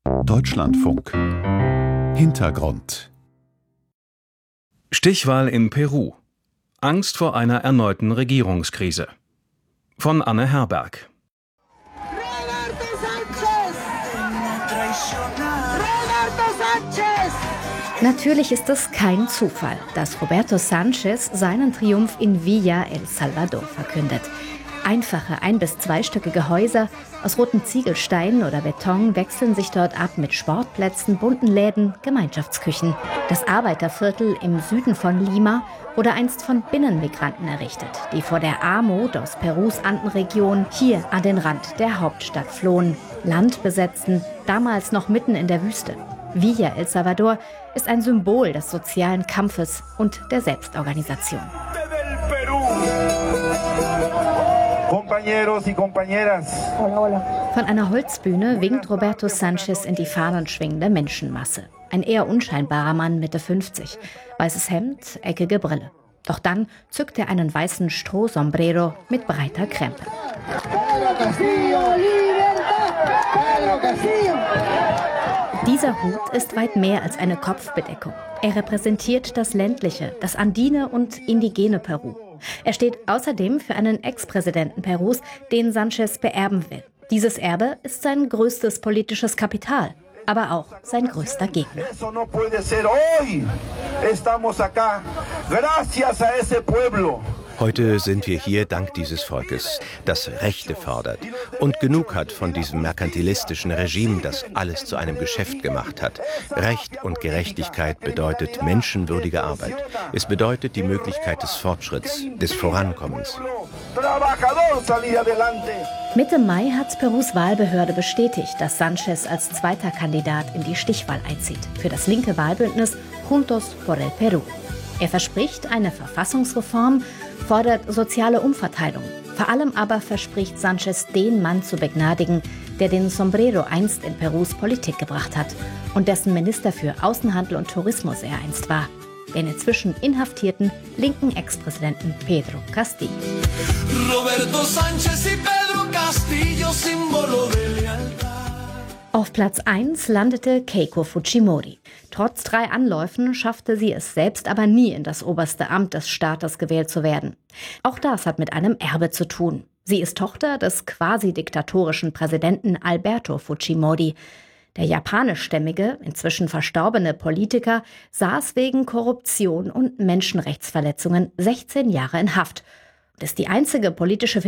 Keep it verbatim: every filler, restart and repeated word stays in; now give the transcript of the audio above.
Deutschlandfunk. Hintergrund. Stichwahl in Peru. Angst vor einer erneuten Regierungskrise. Von Anne Herberg. ¡Roberto Sánchez! ¡Roberto Sánchez! Natürlich ist es kein Zufall, dass Roberto Sánchez seinen Triumph in Villa El Salvador verkündet. Einfache ein- bis zweistöckige Häuser aus roten Ziegelsteinen oder Beton wechseln sich dort ab mit Sportplätzen, bunten Läden, Gemeinschaftsküchen. Das Arbeiterviertel im Süden von Lima wurde einst von Binnenmigranten errichtet, die vor der Armut aus Perus Andenregion hier an den Rand der Hauptstadt flohen. Land besetzten, damals noch mitten in der Wüste. Villa El Salvador ist ein Symbol des sozialen Kampfes und der Selbstorganisation. Von einer Holzbühne winkt Roberto Sánchez in die Fahnen schwingende Menschenmasse. Ein eher unscheinbarer Mann, Mitte fünfzig. Weißes Hemd, eckige Brille. Doch dann zückt er einen weißen Strohsombrero mit breiter Krempe. Dieser Hut ist weit mehr als eine Kopfbedeckung. Er repräsentiert das ländliche, das andine und indigene Peru. Er steht außerdem für einen Ex-Präsidenten Perus, den Sánchez beerben will. Dieses Erbe ist sein größtes politisches Kapital, aber auch sein größter Gegner. Heute sind wir hier dank dieses Volkes, das Rechte fordert und genug hat von diesem merkantilistischen Regime, das alles zu einem Geschäft gemacht hat. Recht und Gerechtigkeit bedeutet menschenwürdige Arbeit. Es bedeutet die Möglichkeit des Fortschritts, des Vorankommens. Mitte Mai hat Perus Wahlbehörde bestätigt, dass Sánchez als zweiter Kandidat in die Stichwahl einzieht, für das linke Wahlbündnis Juntos por el Perú. Er verspricht eine Verfassungsreform, fordert soziale Umverteilung. Vor allem aber verspricht Sánchez, den Mann zu begnadigen, der den Sombrero einst in Perus Politik gebracht hat und dessen Minister für Außenhandel und Tourismus er einst war, den inzwischen inhaftierten linken Ex-Präsidenten Pedro Castillo. Roberto Sánchez y Pedro Castillo, símbolo de lealtad. Auf Platz eins landete Keiko Fujimori. Trotz drei Anläufen schaffte sie es selbst aber nie in das oberste Amt des Staates gewählt zu werden. Auch das hat mit einem Erbe zu tun. Sie ist Tochter des quasi diktatorischen Präsidenten Alberto Fujimori. Der japanischstämmige, inzwischen verstorbene Politiker saß wegen Korruption und Menschenrechtsverletzungen sechzehn Jahre in Haft und ist die einzige politische